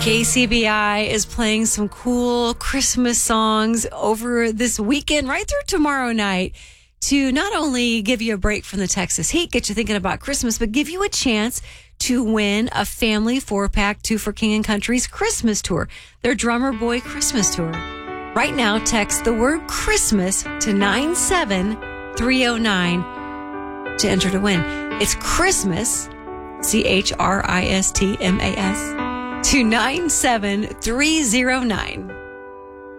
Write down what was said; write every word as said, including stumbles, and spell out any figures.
K C B I is playing some cool Christmas songs over this weekend, right through tomorrow night, to not only give you a break from the Texas heat, get you thinking about Christmas, but give you a chance to win a family four-pack Two for King and Country's Christmas Tour, their Drummer Boy Christmas Tour. Right now, text the word Christmas to nine seven three oh nine to enter to win. It's Christmas, C H R I S T M A S, to nine seven three oh nine.